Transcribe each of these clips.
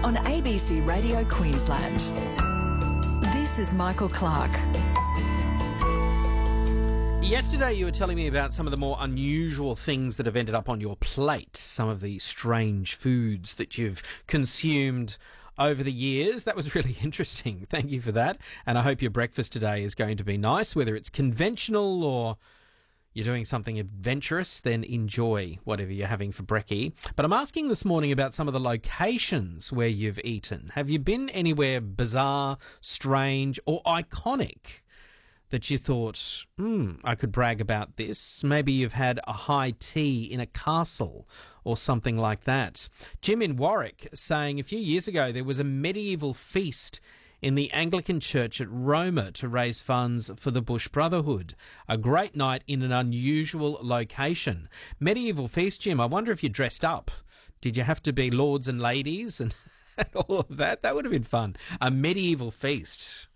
on ABC Radio Queensland. This is Michael Clark. Yesterday you were telling me about some of the more unusual things that have ended up on your plate, some of the strange foods that you've consumed over the years. That was really interesting. Thank you for that. And I hope your breakfast today is going to be nice, whether it's conventional or you're doing something adventurous, then enjoy whatever you're having for brekkie. But I'm asking this morning about some of the locations where you've eaten. Have you been anywhere bizarre, strange or iconic that you thought, I could brag about this? Maybe you've had a high tea in a castle or something like that. Jim in Warwick saying a few years ago there was a medieval feast in the Anglican Church at Roma to raise funds for the Bush Brotherhood. A great night in an unusual location. Medieval feast, Jim, I wonder if you dressed up. Did you have to be lords and ladies and all of that? That would have been fun. A medieval feast.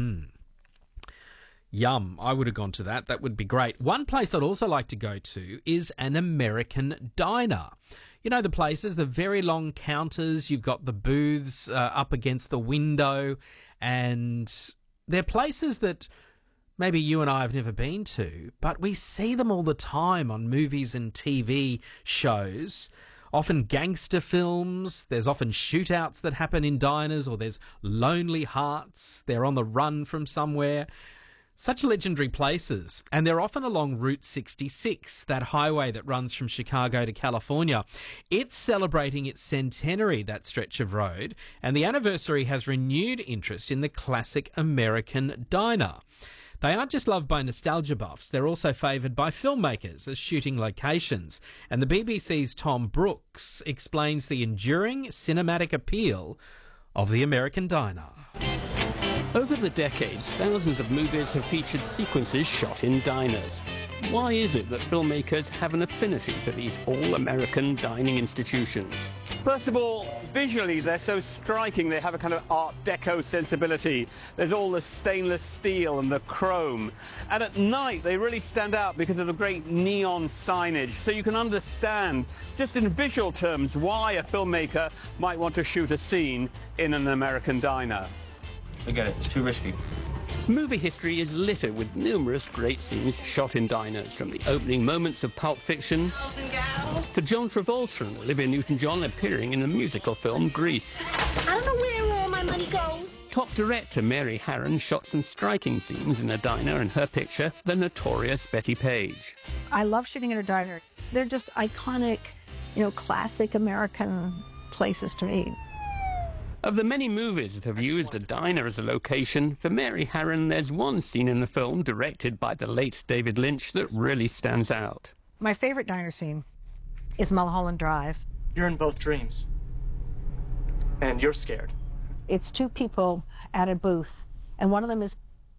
Yum, I would have gone to that. That would be great. One place I'd also like to go to is an American diner. You know the places, the very long counters, you've got the booths up against the window, and they're places that maybe you and I have never been to, but we see them all the time on movies and TV shows. Often gangster films, there's often shootouts that happen in diners, or there's lonely hearts, they're on the run from somewhere. Such legendary places, and they're often along Route 66, that highway that runs from Chicago to California. It's celebrating its centenary, that stretch of road, and the anniversary has renewed interest in the classic American diner. They aren't just loved by nostalgia buffs, they're also favoured by filmmakers as shooting locations, and the BBC's Tom Brooks explains the enduring cinematic appeal of the American diner. Over the decades, thousands of movies have featured sequences shot in diners. Why is it that filmmakers have an affinity for these all-American dining institutions? First of all, visually they're so striking. They have a kind of Art Deco sensibility. There's all the stainless steel and the chrome. And at night they really stand out because of the great neon signage. So you can understand, just in visual terms, why a filmmaker might want to shoot a scene in an American diner. Forget it, it's too risky. Movie history is littered with numerous great scenes shot in diners, from the opening moments of Pulp Fiction to John Travolta and Olivia Newton-John appearing in the musical film Grease. I don't know where all my money goes. Top director Mary Harron shot some striking scenes in a diner, and her picture, the notorious Betty Page. I love shooting in a diner. They're just iconic, classic American places to eat. Of the many movies that have used a diner as a location, for Mary Harron, there's one scene in the film directed by the late David Lynch that really stands out. My favorite diner scene is Mulholland Drive. You're in both dreams. And you're scared. It's two people at a booth, and one of them is